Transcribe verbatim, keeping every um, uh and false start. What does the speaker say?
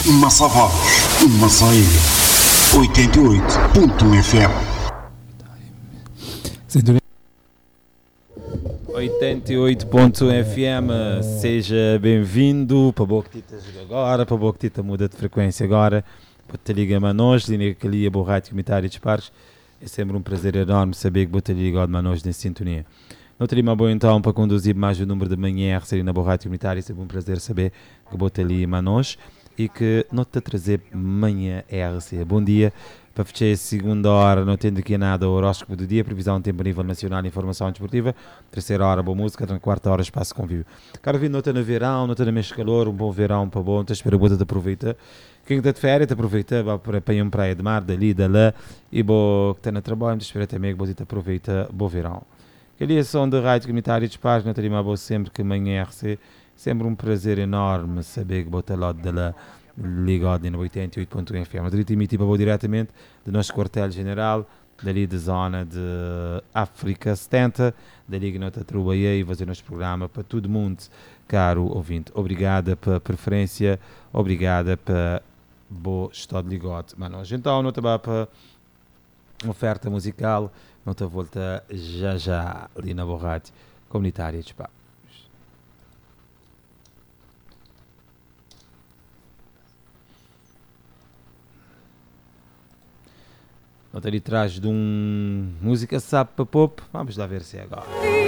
Massavados, Massaíra, oitenta e oito ponto um F M. oitenta e oito ponto um F M, seja bem-vindo para Boa que Tita agora, para Boa que Tita muda de frequência agora, para te ligar a nós, linha que ali é Boa Rádio Comunitária de Parques, é sempre um prazer enorme saber que vou te ligar a nós nessa sintonia. Não teria uma boa então para conduzir mais o número de manhã R C na Boa Rádio Comunitária, é sempre um prazer saber que vou te ligar a nós e que não te trazer manhã R C. Bom dia. Para fechar a segunda hora, não tendo aqui nada, o horóscopo do dia, previsão de tempo a nível nacional, informação desportiva, terceira hora, boa música, na quarta hora, espaço convívio. Cara, vindo, não está no verão, não está no mês de calor, um bom verão para bom, então espero que te aproveita. Quem está de férias, te aproveita, vai para, para ir praia de mar, dali, dali, e bom, que está no trabalho, espero também que você te aproveita, bom verão. Que ligação de rádio comunitária de Paz, não teria mais boa sempre que amanhã R C, sempre um prazer enorme saber que bota lá de lá. Ligado no oitenta e oito ponto um F M. Direito emitido para vou diretamente do nosso quartel-general, dali da zona de África setenta, dali que nós trabalhei e fazer nosso programa para todo mundo, caro ouvinte. Obrigada pela preferência, obrigada pela boa estado ligado. Mas então, não estava para uma oferta musical, não está volta já já ali na Boa Rádio Comunitária de Pá. Nós ali atrás de um música sapa pop. Vamos lá ver se é agora.